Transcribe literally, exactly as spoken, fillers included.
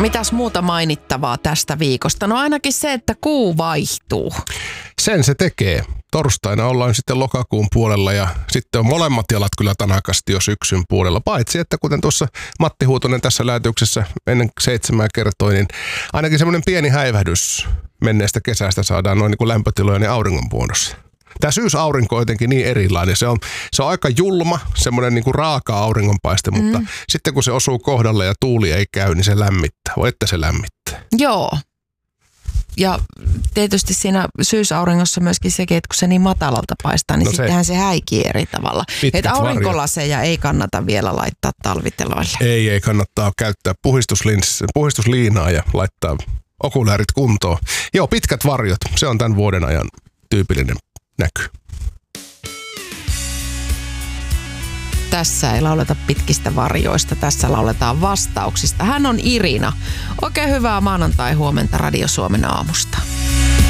Mitäs muuta mainittavaa tästä viikosta? No ainakin se, että kuu vaihtuu. Sen se tekee. Torstaina ollaan sitten lokakuun puolella ja sitten on molemmat jalat kyllä tanakasti jo syksyn puolella. Paitsi, että kuten tuossa Matti Huutonen tässä lähetyksessä ennen seitsemää kertoi, niin ainakin semmoinen pieni häivähdys menneestä kesästä saadaan noin niin kuin lämpötilojen ja auringon muodossa. Tämä syysaurinko on jotenkin niin erilainen. Se on, se on aika julma, semmoinen niin kuin raaka auringonpaiste, mutta mm. sitten kun se osuu kohdalle ja tuuli ei käy, niin se lämmittää. Voi että se lämmittää. Joo. Ja tietysti siinä syysauringossa myöskin sekin, että kun se niin matalalta paistaa, niin no sittenhän se häikii eri tavalla. Että aurinkolaseja varjot ei kannata vielä laittaa talviteloille. Ei, ei kannattaa käyttää puhdistusliinaa ja laittaa okuläärit kuntoon. Joo, pitkät varjot, se on tämän vuoden ajan tyypillinen näky. Tässä ei lauleta pitkistä varjoista, tässä lauletaan vastauksista. Hän on Irina. Oikein hyvää maanantai-huomenta Radio Suomen aamusta.